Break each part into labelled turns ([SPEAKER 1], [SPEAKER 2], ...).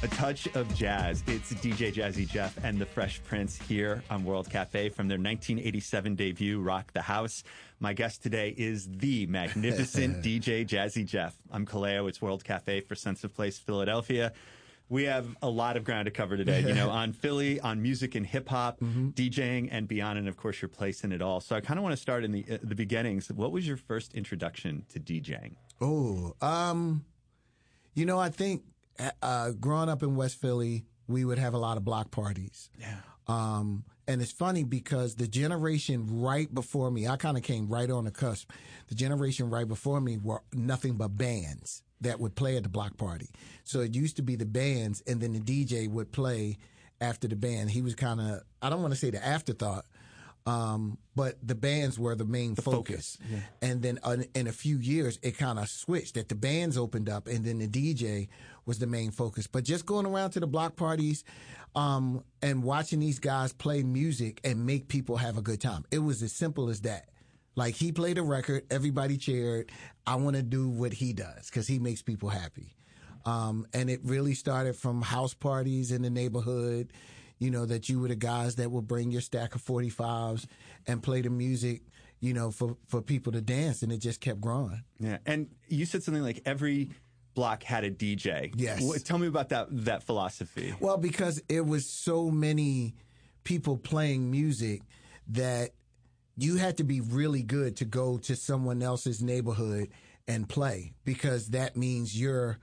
[SPEAKER 1] A touch of jazz. It's DJ Jazzy Jeff and the Fresh Prince here on World Cafe from their 1987 debut, Rock the House. My guest today is the magnificent DJ Jazzy Jeff. I'm Kaleo. It's World Cafe for Sense of Place Philadelphia. We have a lot of ground to cover today, on Philly, on music and hip hop, DJing and beyond, and of course your place in it all. So I kind of want to start in the beginnings. What was your first introduction to DJing?
[SPEAKER 2] I think growing up in West Philly, we would have a lot of block parties.
[SPEAKER 1] Yeah.
[SPEAKER 2] And it's funny because the generation right before me, I kind of came right on the cusp. The generation right before me were nothing but bands that would play at the block party. So it used to be the bands, and then the DJ would play after the band. He was kind of, I don't want to say the afterthought, but the bands were the main focus. Yeah. And then in a few years, it kind of switched that the bands opened up and then the DJ was the main focus. But just going around to the block parties, and watching these guys play music and make people have a good time. It was as simple as that. Like, he played a record, everybody cheered. I want to do what he does because he makes people happy. And it really started from house parties in the neighborhood, that you were the guys that would bring your stack of 45s and play the music, for people to dance. And it just kept growing.
[SPEAKER 1] Yeah. And you said something like every block had a DJ.
[SPEAKER 2] Yes.
[SPEAKER 1] Tell me about that philosophy.
[SPEAKER 2] Well, because it was so many people playing music that you had to be really good to go to someone else's neighborhood and play, because that means you're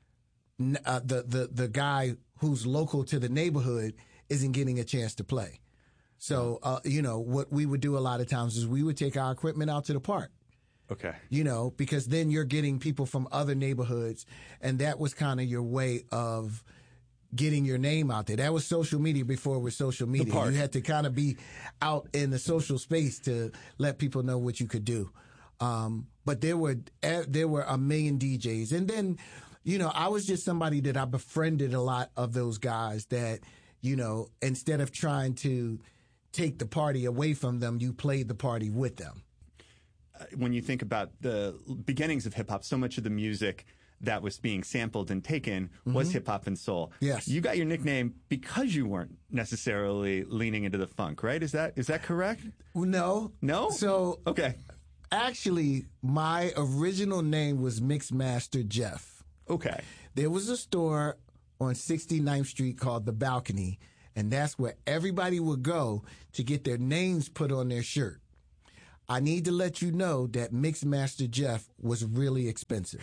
[SPEAKER 2] the guy who's local to the neighborhood isn't getting a chance to play. So, what we would do a lot of times is we would take our equipment out to the park.
[SPEAKER 1] Okay.
[SPEAKER 2] Because then you're getting people from other neighborhoods, and that was kind of your way of getting your name out there. That was social media before it was social media. You had to kind of be out in the social space to let people know what you could do. But there were a million DJs. And then, I was just somebody that I befriended a lot of those guys that, instead of trying to take the party away from them, you played the party with them.
[SPEAKER 1] When you think about the beginnings of hip hop, so much of the music that was being sampled and taken was hip hop and soul.
[SPEAKER 2] Yes.
[SPEAKER 1] You got your nickname because you weren't necessarily leaning into the funk, right? Is that correct?
[SPEAKER 2] No.
[SPEAKER 1] No?
[SPEAKER 2] So,
[SPEAKER 1] okay.
[SPEAKER 2] Actually, my original name was Mixmaster Jeff.
[SPEAKER 1] Okay.
[SPEAKER 2] There was a store on 69th Street called The Balcony, and that's where everybody would go to get their names put on their shirt. I need to let you know that Mixmaster Jeff was really expensive.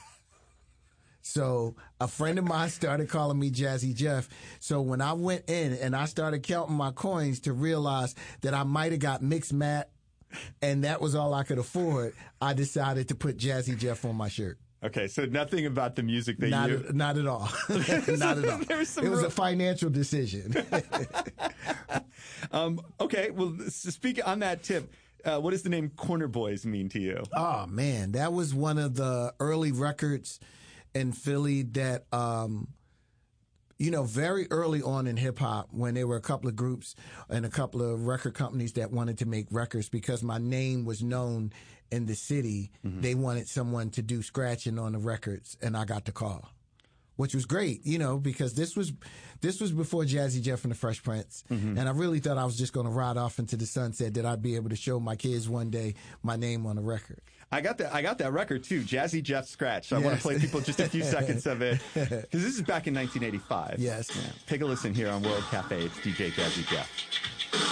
[SPEAKER 2] So a friend of mine started calling me Jazzy Jeff. So when I went in and I started counting my coins to realize that I might have got Mix Matt and that was all I could afford, I decided to put Jazzy Jeff on my shirt.
[SPEAKER 1] Okay, so nothing about the music that
[SPEAKER 2] Not at all. Not at all. It was a financial decision.
[SPEAKER 1] Okay, well, speak on that tip. What does the name Corner Boys mean to you?
[SPEAKER 2] Oh, man, that was one of the early records in Philly that, very early on in hip hop, when there were a couple of groups and a couple of record companies that wanted to make records because my name was known in the city, they wanted someone to do scratching on the records, and I got the call, which was great, because this was before Jazzy Jeff and the Fresh Prince. And I really thought I was just going to ride off into the sunset, that I'd be able to show my kids one day my name on a record.
[SPEAKER 1] I got that record too, Jazzy Jeff Scratch. So I want to play people just a few seconds of it, because this is back in 1985.
[SPEAKER 2] Yes.
[SPEAKER 1] Yeah. Take a listen here on World Cafe. It's DJ Jazzy Jeff.